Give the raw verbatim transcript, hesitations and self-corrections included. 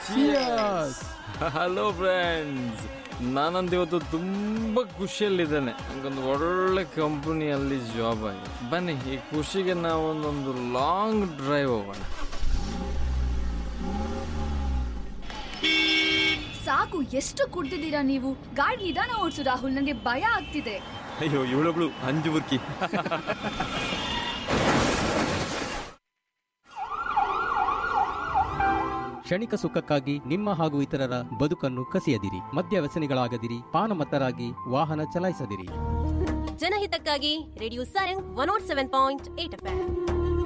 Hello friends, ನಾನಂತ ಇವತ್ತು ತುಂಬ ಖುಷಿಯಲ್ಲಿದ್ದೇನೆ. ನನಗೊಂದು ಒಳ್ಳೆ ಕಂಪನಿಯಲ್ಲಿ ಜಾಬ್ ಆಗಿದೆ. ಬನ್ನಿ, ಈ ಖುಷಿಗೆ ನಾವೊಂದೊಂದು ಲಾಂಗ್ ಡ್ರೈವ್ ಹೋಗೋಣ. ಸಾಕು, ಎಷ್ಟು ಕುಡ್ದಿದ್ದೀರಾ ನೀವು? ಗಾಡಿ ನಿಧಾನ ಓಡಿಸು ರಾಹುಲ್, ನನಗೆ ಭಯ ಆಗ್ತಿದೆ. ಅಯ್ಯೋ, ಇವಳೊಬ್ಳು ಅಂಜು ಬುರ್ಕಿ. ಕ್ಷಣಿಕ ಸುಖಕ್ಕಾಗಿ ನಿಮ್ಮ ಹಾಗೂ ಇತರರ ಬದುಕನ್ನು ಕಸಿಯದಿರಿ. ಮದ್ಯ ವ್ಯಸನಿಗಳಾಗದಿರಿ. ಪಾನಮತ್ತರಾಗಿ ವಾಹನ ಚಲಾಯಿಸದಿರಿ. ಜನಹಿತಕ್ಕಾಗಿ radio Sarang one not seven point eight F M.